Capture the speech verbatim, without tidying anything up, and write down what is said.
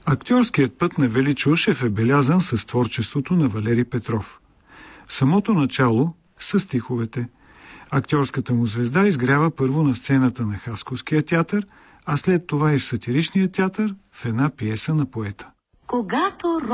Актьорският път на Вели Чаушев е белязан с творчеството на Валери Петров. В самото начало са стиховете. Актьорската му звезда изгрява първо на сцената на Хасковския театър, а след това и в сатиричния театър в една пиеса на поета. Когато